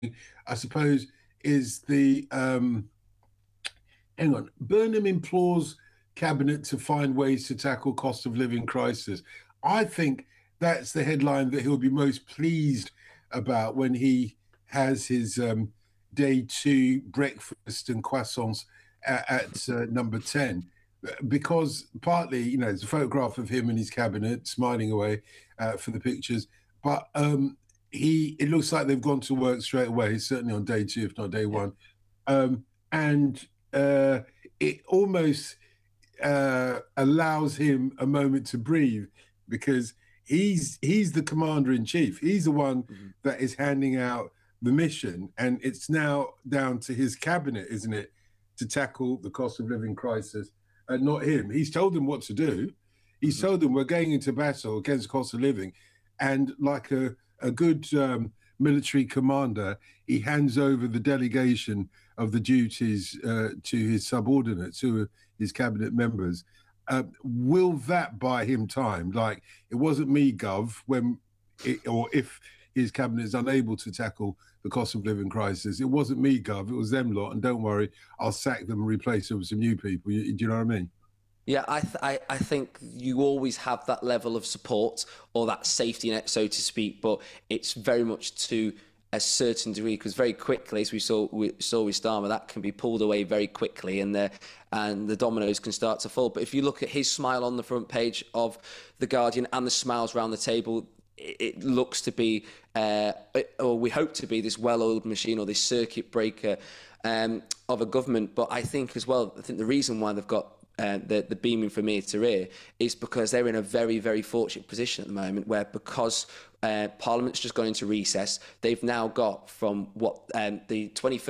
I suppose, is the hang on. Burnham implores cabinet to find ways to tackle cost of living crisis. I think that's the headline that he'll be most pleased about when he has his day two breakfast and croissants at number 10. Because partly, it's a photograph of him and his cabinet smiling away for the pictures, but it looks like they've gone to work straight away, certainly on day two, if not day Yeah. one. And it almost allows him a moment to breathe because he's the commander in chief. He's the one Mhm. that is handing out the mission, and it's now down to his cabinet, isn't it, to tackle the cost of living crisis, and not him. He's told them what to do. He's Mhm. told them we're going into battle against cost of living, and like a good military commander, he hands over the delegation of the duties to his subordinates, who are his cabinet members. Will that buy him time? Like, it wasn't me, Gov, or if his cabinet is unable to tackle the cost of living crisis, it wasn't me, Gov, it was them lot. And don't worry, I'll sack them and replace them with some new people. Do you know what I mean? Yeah, I think you always have that level of support or that safety net, so to speak, but it's very much to a certain degree because very quickly, as we saw with Starmer, that can be pulled away very quickly, and the dominoes can start to fall. But if you look at his smile on the front page of the Guardian and the smiles around the table, it looks to be, or we hope to be, this well-oiled machine or this circuit breaker of a government. But I think as well, I think the reason why they've got the beaming from ear to ear is because they're in a very, very fortunate position at the moment where because Parliament's just gone into recess, they've now got from the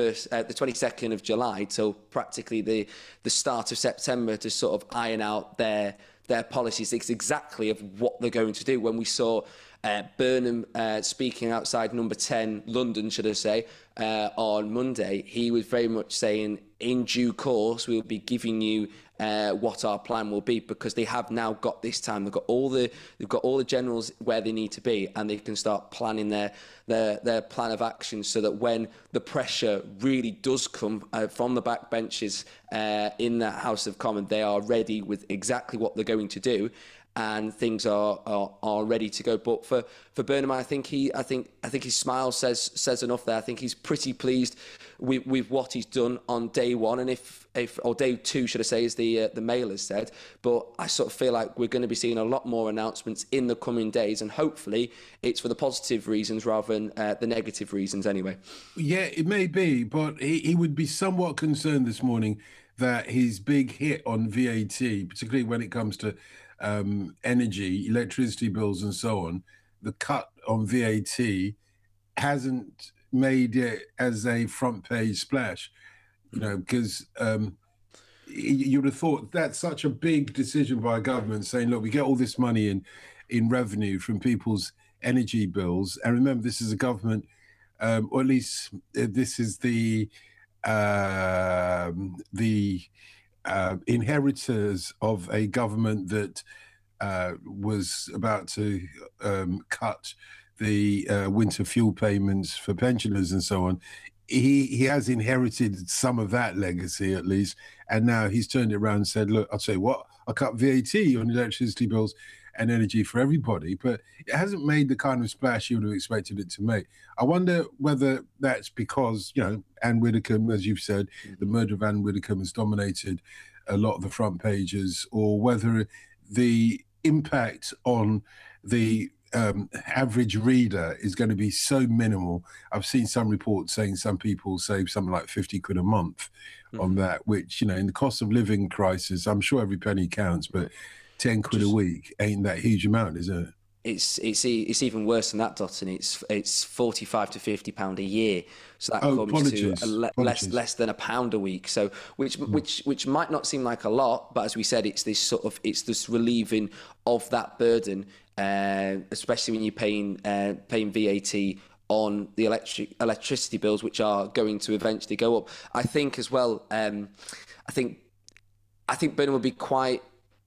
22nd of July till practically the start of September to sort of iron out their policies. It's exactly of what they're going to do. When we saw Burnham speaking outside number 10, London, should I say, on Monday, he was very much saying, in due course, we'll be giving you what our plan will be, because they have now got this time. They've got all the generals where they need to be, and they can start planning their plan of action so that when the pressure really does come from the backbenches in the House of Commons, they are ready with exactly what they're going to do, and things are ready to go. But for Burnham, I think his smile says enough there. I think he's pretty pleased with what he's done on day one, and if or day two, should I say, as the Mail has said. But I sort of feel like we're going to be seeing a lot more announcements in the coming days, and hopefully it's for the positive reasons rather than the negative reasons anyway. Yeah, it may be, but he would be somewhat concerned this morning that his big hit on VAT, particularly when it comes to energy, electricity bills, and so on, the cut on VAT hasn't made it as a front page splash, because you would have thought that's such a big decision by a government saying, look, we get all this money in revenue from people's energy bills. And remember, this is a government, or at least this is the inheritors of a government that was about to cut the winter fuel payments for pensioners and so on. He has inherited some of that legacy, at least, and now he's turned it around and said, look, I'll tell you what, I'll cut VAT on electricity bills and energy for everybody, but it hasn't made the kind of splash you would have expected it to make. I wonder whether that's because, Anne Widdecombe, as you've said, the murder of Anne Widdecombe has dominated a lot of the front pages, or whether the impact on the average reader is going to be so minimal. I've seen some reports saying some people save something like 50 quid a month on Mhm. that, which, in the cost of living crisis, I'm sure every penny counts, but 10 quid a Just week ain't that huge amount, is it? it's even worse than that, Dotton. It's 45 to 50 pound a year, so that Oh, comes to apologies. Apologies. less than a pound a week. So Mm. which might not seem like a lot, but as we said, it's this relieving of that burden, especially when you're paying VAT on the electricity bills, which are going to eventually go up. I think as well. I think Burnham would be quite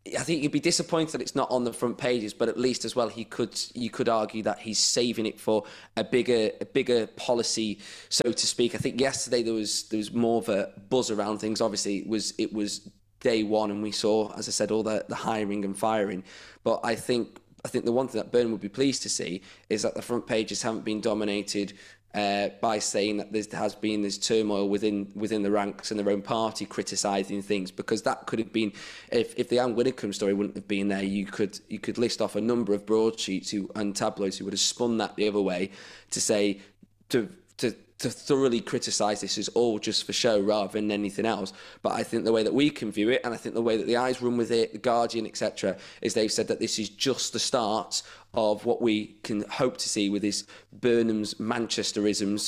I think you'd be disappointed that it's not on the front pages, but at least as well, you could argue that he's saving it for a bigger policy, so to speak. I think yesterday there was more of a buzz around things. Obviously, it was day one, and we saw, as I said, all the hiring and firing. But I think the one thing that Burnham would be pleased to see is that the front pages haven't been dominated by saying that there has been this turmoil within the ranks and their own party criticising things, because that could have been, if the Anne Widdecombe story wouldn't have been there, you could list off a number of broadsheets and tabloids who would have spun that the other way to say to thoroughly criticise this as all just for show rather than anything else. But I think the way that we can view it, and I think the way that the Eyes run with it, the Guardian, etc., is they've said that this is just the start of what we can hope to see with this Burnham's Manchesterisms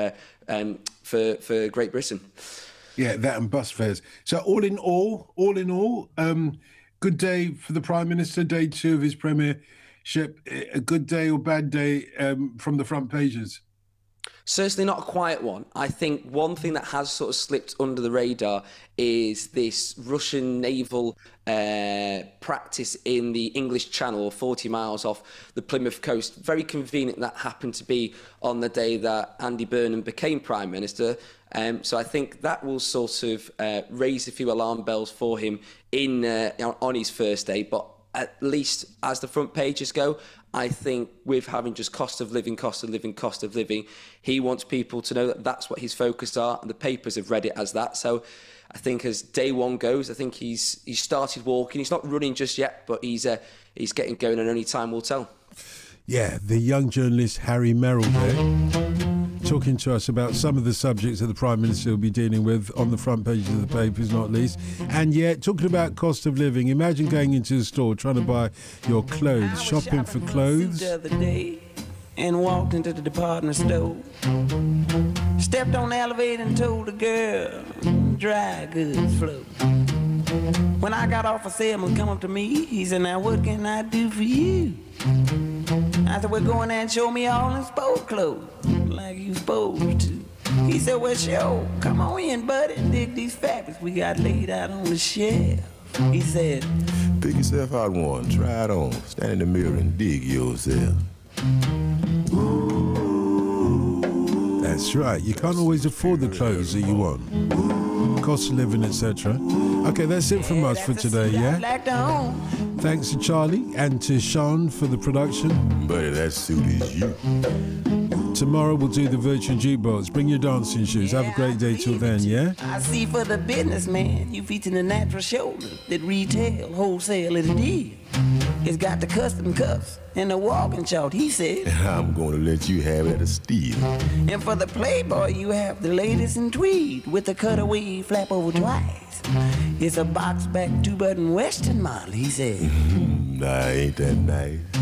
for Great Britain. Yeah, that and bus fares. So all in all, good day for the Prime Minister, day 2 of his premiership. A good day or bad day from the front pages? Certainly not a quiet one. I think one thing that has sort of slipped under the radar is this Russian naval practice in the English Channel, 40 miles off the Plymouth coast. Very convenient that happened to be on the day that Andy Burnham became Prime Minister. So I think that will sort of raise a few alarm bells for him on his first day. But at least as the front pages go, I think with having just cost of living, he wants people to know that that's what his focus are, and the papers have read it as that. So I think as day one goes, I think he's started walking. He's not running just yet, but he's getting going, and only time will tell. Yeah, the young journalist Harry Merrill there, talking to us about some of the subjects that the Prime Minister will be dealing with on the front pages of the papers, not least. And yet, talking about cost of living, imagine going into the store trying to buy your clothes, shopping for clothes. The other day, and walked into the department store, stepped on the elevator and told the girl, dry goods flow. When I got off, a salesman come up to me, he said, now what can I do for you? I said, well, go in there and show me all in sport clothes, like you supposed to. He said, well, sure, come on in, buddy, and dig these fabrics we got laid out on the shelf. He said, pick yourself out one, try it on, stand in the mirror and dig yourself. That's right, you can't always afford the clothes that you want. Cost of living, etc. Okay, that's it from us for today, yeah? Thanks to Charlie and to Sean for the production. Buddy, that suit is you. Tomorrow we'll do the virtual jukebox. Bring your dancing shoes. Have a great day till then, yeah? I see for the businessman, you featuring the natural shoulder that retail, wholesale is a deal. It's got the custom cuffs and the walking chart, he said. I'm gonna let you have it at a steal. And for the playboy, you have the latest in tweed with the cutaway flap over twice. It's a box back 2-button Western model, he said. Nah, ain't that nice?